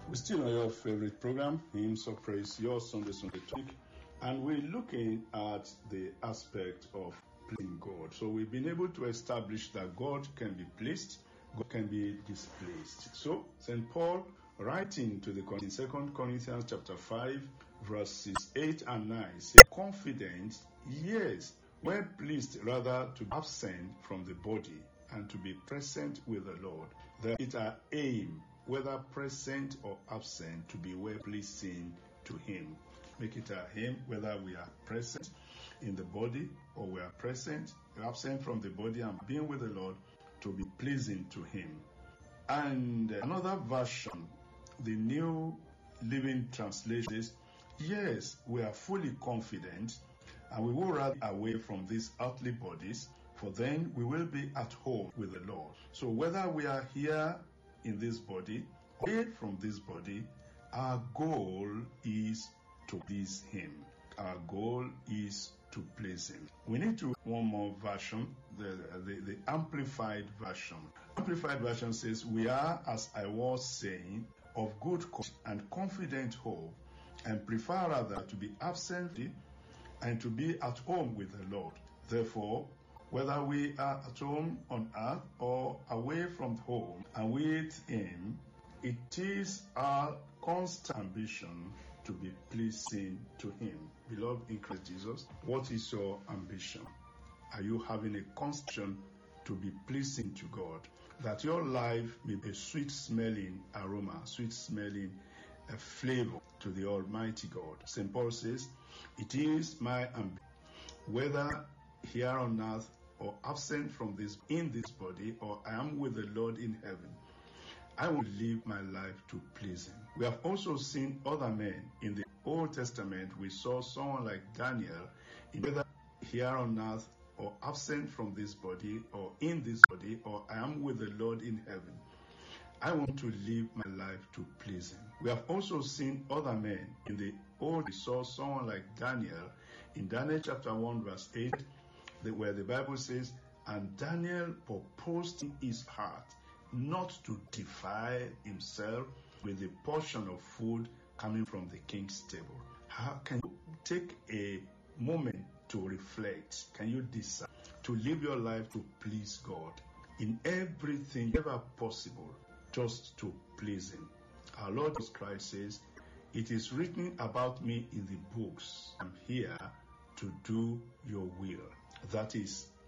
We're still on your favorite program, Hymns of Praise, your Sunday topic, and we're looking at the aspect of pleasing God. So we've been able to establish that God can be pleased, God can be displeased. So St. Paul, writing to the Corinthians, 2 Corinthians chapter 5, verses 8 and 9, says, confident, yes, well pleased rather to be absent from the body and to be present with the Lord. That it our aim, whether present or absent, to be well pleasing to Him. Make it our aim, whether we are present in the body or we are present, absent from the body and being with the Lord, to be pleasing to Him. And another version, the New Living Translation, says, yes, we are fully confident and we will run away from these earthly bodies, for then we will be at home with the Lord. So whether we are here in this body, away from this body, our goal is to please Him. Our goal is to please Him. We need to one more version, the Amplified Version. Amplified Version says, we are, as I was saying, of good courage and confident hope, and prefer rather to be absent and to be at home with the Lord. Therefore, whether we are at home on earth or away from home and with Him, it is our constant ambition to be pleasing to Him. Beloved in Christ Jesus, what is your ambition? Are you having a constant to be pleasing to God? That your life may be a sweet-smelling aroma, sweet-smelling flavor to the Almighty God. St. Paul says, it is my ambition, whether here on earth or absent from this in this body, or I am with the Lord in heaven, I will live my life to please Him. We have also seen other men in the Old Testament. We saw someone like Daniel, in whether here on earth or absent from this body or in this body, or I am with the Lord in heaven, I want to live my life to please Him. We have also seen other men in the Old. We saw someone like Daniel in Daniel chapter 1 verse 8, where the Bible says, and Daniel purposed in his heart not to defile himself with a portion of food coming from the king's table. How can you take a moment to reflect? Can you decide to live your life to please God in everything ever possible, just to please Him? Our Lord Jesus Christ says, it is written about me in the books, I'm here to do your will. That is